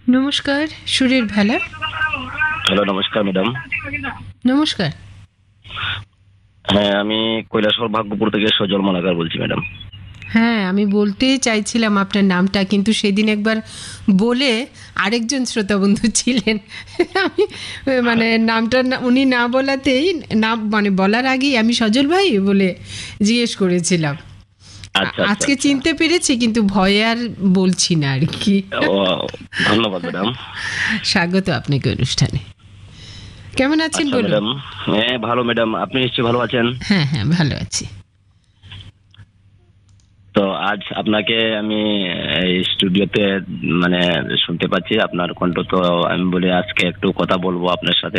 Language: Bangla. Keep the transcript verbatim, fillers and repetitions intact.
নমস্কার, সুরের ভেলা। হ্যালো, নমস্কার ম্যাডাম। নমস্কার। হ্যাঁ, আমি কৈলাসহর ভাগ্যপুর থেকে সজল মালাকার বলছি ম্যাডাম। হ্যাঁ, আমি বলতে চাইছিলাম আপনার নামটা, কিন্তু সেদিন একবার বলে আরেকজন শ্রোতা বন্ধু ছিলেন, আমি মানে নামটা না- উনি না বলাতেই, না মানে বলার আগেই আমি সজল ভাই বলে জিজ্ঞেস করেছিলাম। আচ্ছা আ- আচ্ছা আজকে আচ্ছা। চিনতে পেরেছি, কিন্তু ভয়ে আর বলছি না আর কি। ও, ধন্যবাদ ম্যাডাম। স্বাগত আপনাকে অনুষ্ঠানে। কেমন আছেন আচ্ছা বলুন? ম্যাডাম। হ্যাঁ, ভালো ম্যাডাম, আপনি নিশ্চয়ই ভালো আছেন। হ্যাঁ হ্যাঁ, ভালো আছি। তো আজ আপনাকে আমি এই স্টুডিওতে মানে শুনতে পাচ্ছি আপনার কণ্ঠ, তো আমি বলি আজকে একটু কথা বলবো আপনার সাথে।